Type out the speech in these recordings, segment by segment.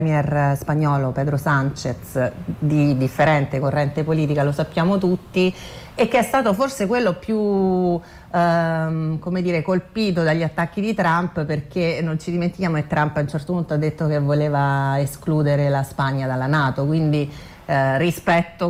premier spagnolo Pedro Sánchez, di differente corrente politica, lo sappiamo tutti, e che è stato forse quello più colpito dagli attacchi di Trump, perché non ci dimentichiamo che Trump a un certo punto ha detto che voleva escludere la Spagna dalla NATO, quindi rispetto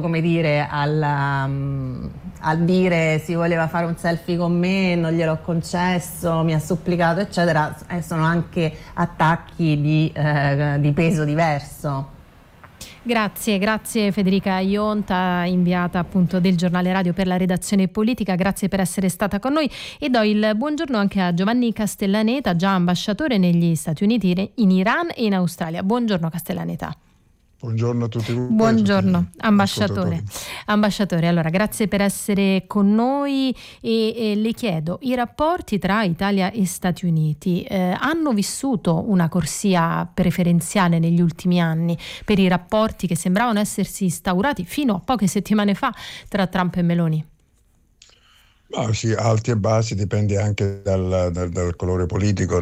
al dire si voleva fare un selfie con me, non gliel'ho concesso, mi ha supplicato eccetera, sono anche attacchi di peso diverso. Grazie Federica Ionta, inviata appunto del giornale radio per la redazione politica, grazie per essere stata con noi, e do il buongiorno anche a Giovanni Castellaneta, già ambasciatore negli Stati Uniti, in Iran e in Australia. Buongiorno Castellaneta. Buongiorno a tutti voi. Buongiorno ambasciatore. Ambasciatore, allora grazie per essere con noi e le chiedo, i rapporti tra Italia e Stati Uniti hanno vissuto una corsia preferenziale negli ultimi anni per i rapporti che sembravano essersi instaurati fino a poche settimane fa tra Trump e Meloni? Sì, alti e bassi, dipende anche dal colore politico.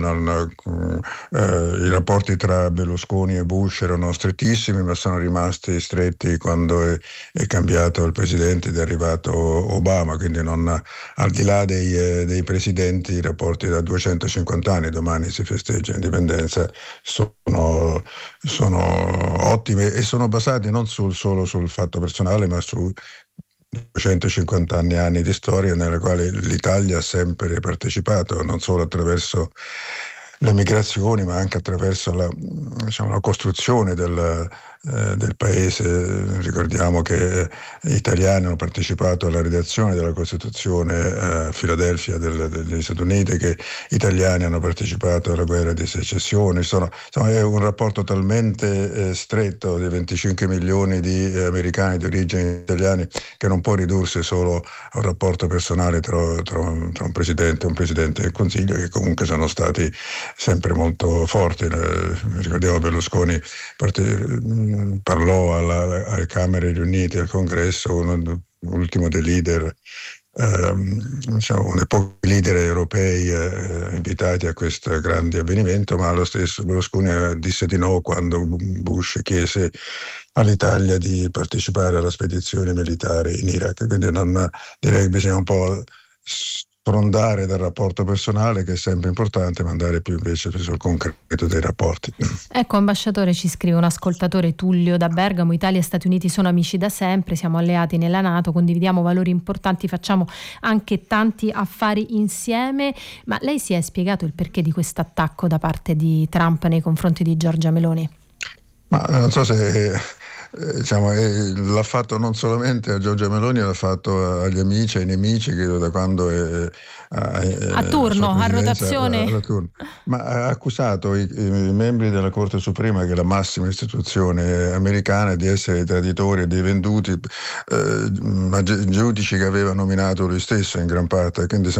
I rapporti tra Berlusconi e Bush erano strettissimi, ma sono rimasti stretti quando è cambiato il presidente ed è arrivato Obama, quindi al di là dei presidenti, i rapporti da 250 anni, domani si festeggia l'indipendenza, sono ottimi e sono basati non solo sul fatto personale, ma su 250 anni di storia nella quale l'Italia ha sempre partecipato, non solo attraverso le migrazioni, ma anche attraverso la costruzione del paese. Ricordiamo che gli italiani hanno partecipato alla redazione della Costituzione a Filadelfia degli Stati Uniti, che gli italiani hanno partecipato alla guerra di secessione. È un rapporto talmente stretto di 25 milioni di americani di origine italiani che non può ridursi solo a un rapporto personale tra un presidente e un presidente del Consiglio, che comunque sono stati sempre molto forti. Ricordiamo Berlusconi parlò alle Camere riunite, al Congresso, l'ultimo dei leader, uno dei pochi leader europei invitati a questo grande avvenimento, ma lo stesso Berlusconi disse di no quando Bush chiese all'Italia di partecipare alla spedizione militare in Iraq. Quindi direi che bisogna un po' sprondare dal rapporto personale, che è sempre importante, ma andare più invece sul concreto dei rapporti. Ecco, ambasciatore, ci scrive un ascoltatore, Tullio da Bergamo: Italia e Stati Uniti sono amici da sempre, siamo alleati nella NATO, condividiamo valori importanti, facciamo anche tanti affari insieme. Ma lei si è spiegato il perché di questo attacco da parte di Trump nei confronti di Giorgia Meloni? Ma non so se l'ha fatto non solamente a Giorgia Meloni, l'ha fatto agli amici, ai nemici, credo, da quando è a turno, a rotazione. Ma ha accusato i membri della Corte Suprema, che è la massima istituzione americana, di essere traditori e dei venduti, giudici che aveva nominato lui stesso in gran parte. Quindi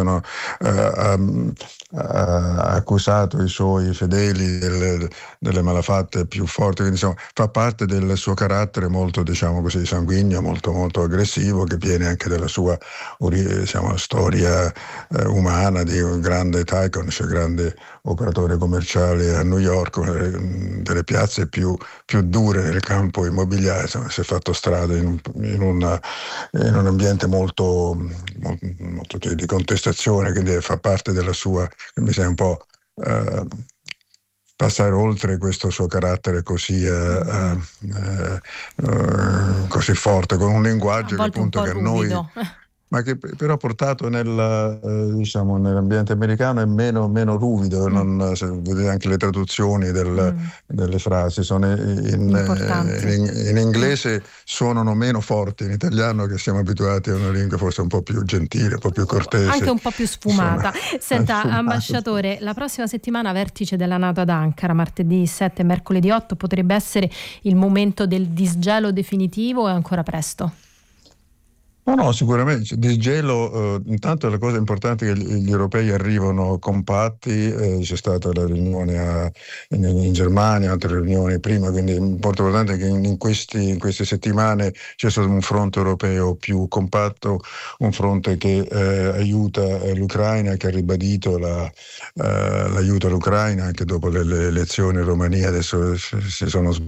ha accusato i suoi fedeli delle malafatte più forti. Quindi fa parte del suo carattere molto, sanguigno, molto, molto aggressivo, che viene anche dalla sua storia umana di un grande tycoon, cioè grande operatore commerciale a New York, delle piazze più dure nel campo immobiliare. Si è fatto strada in un ambiente molto di contestazione, quindi fa parte della sua, mi sembra un po' passare oltre questo suo carattere così forte, con un linguaggio che appunto che a noi, ma che però portato nell'ambiente americano è meno ruvido. Se vedete anche le traduzioni delle frasi sono in inglese suonano meno forti, in italiano, che siamo abituati a una lingua forse un po' più gentile, un po' più cortese, anche un po' più sfumata. Senta, ambasciatore, la prossima settimana vertice della NATO ad Ankara, martedì 7 e mercoledì 8, potrebbe essere il momento del disgelo definitivo o è ancora presto? No, sicuramente di gelo, intanto la cosa importante è che gli europei arrivano compatti, c'è stata la riunione in Germania, altre riunioni prima, quindi è molto importante che in queste settimane c'è stato un fronte europeo più compatto, un fronte che aiuta l'Ucraina, che ha ribadito l'aiuto all'Ucraina anche dopo le elezioni in Romania, adesso si sono